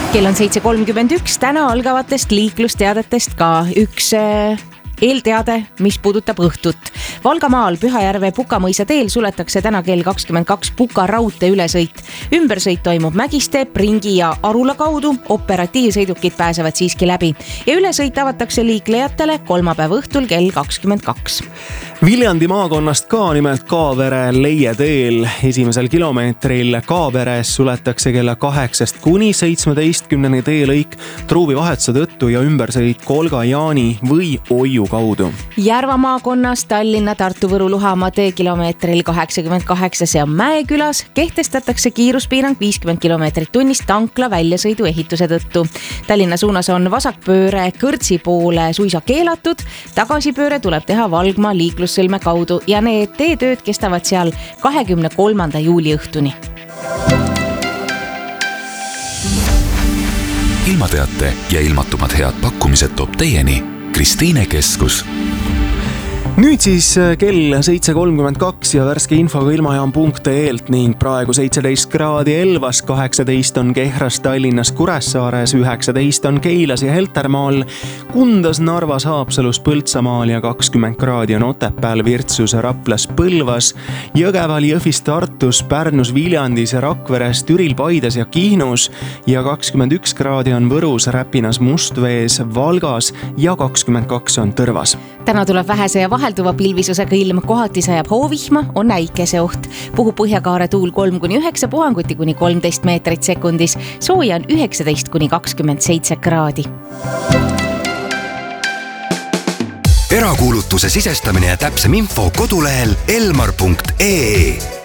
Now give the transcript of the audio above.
Kell on 7.31, täna algavatest liiklusteadetest ka üks eelteade, mis puudutab õhtut. Valgamaal Pühajärve Pukamõisa teel suletakse täna kell 22 Puka raudtee ülesõit. Ümbersõit toimub Mägiste, Pringi ja Arula kaudu, operatiivsõidukid pääsevad siiski läbi ja ülesõit avatakse liiklejatele kolmapäeva õhtul kell 22. Viljandi maakonnast ka nimelt Kaavere Leie teel esimesel kilomeetril Kaaveres suletakse kella 8 kuni 17 teelõik truubivahetuse tõttu ja ümbersõit Kolga-Jaani või Oiu kaudu. Järva maakonnas Tallinna, Tartu, Võru, Luhamaa teekilomeetril 88 ja Mäekülas kehtestatakse kiiruspiirang 50 kilomeetrit tunnis tankla väljasõidu ehituse tõttu. Tallinna suunas on vasakpööre Kõrtsi poole suisa keelatud, tagasipööre tuleb teha Valgmaa liiklussõlme kaudu ja need teetööd kestavad seal 23. juuli õhtuni. Ilmateate ja ilmatumad head pakkumised toob teieni Kristiine Keskus. Nüüd siis kell 7.32 ja värske infoga ilmajaam.eelt ning praegu 17 kraadi Elvas, 18 on Kehras, Tallinnas, Kuressaares, 19 on Keilas ja Heltermaal, Kundas, Narvas, Haapsalus, Põltsamaal ja 20 kraadi on Otepääl, Virtsus, Raplas, Põlvas, Jõgeval, Jõhvis, Tartus, Pärnus, Viljandis ja Rakveres, Türil, Paides ja Kihnus ja 21 kraadi on Võrus, Räpinas, Mustvees, Valgas ja 22 on Tõrvas. Täna tuleb vähese ja vahelduva pilvisusega ilm, kohati sajab hoovihma, on äikeseoht. Puhub põhjakaare tuul 3-9, puhanguti kuni 13 meetrit sekundis, sooja on 19-27 kraadi. Erakuulutuse sisestamine ja täpsem info kodulehel elmar.ee